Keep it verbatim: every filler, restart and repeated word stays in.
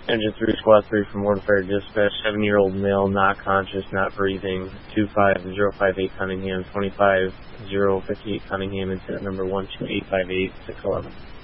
Engine three, Squad three from Warden Fire Dispatch, seven-year-old male, not conscious, not breathing, two five zero five eight Cunningham, twenty-five zero fifty-eight Cunningham, incident number one two eight five eight six eleven.